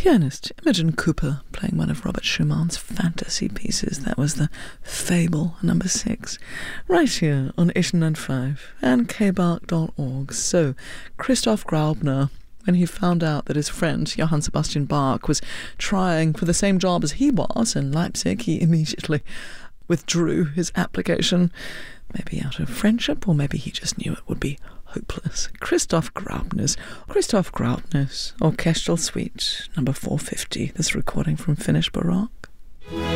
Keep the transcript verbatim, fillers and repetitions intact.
Pianist Imogen Cooper playing one of Robert Schumann's fantasy pieces. That was the Fable number six, right here on eighty nine point five and k bark dot org. So, Christoph Graupner, when he found out that his friend Johann Sebastian Bach was trying for the same job as he was in Leipzig, he immediately withdrew his application, maybe out of friendship, or maybe he just knew it would be hopeless. Christoph Graupner's Christoph Graupner's Orchestral Suite number four fifty, this recording from Finnish Baroque.